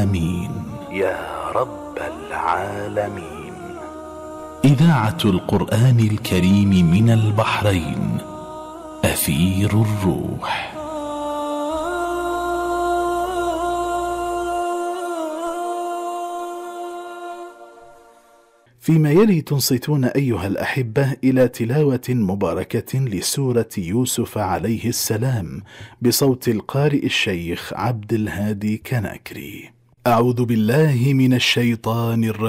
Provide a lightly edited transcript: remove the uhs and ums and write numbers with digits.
آمين يا رب العالمين. إذاعة القرآن الكريم من البحرين، أثير الروح. فيما يلي تنصتون أيها الأحبة إلى تلاوة مباركة لسورة يوسف عليه السلام بصوت القارئ الشيخ عبد الهادي كناكري. أعوذ بالله من الشيطان الرجيم.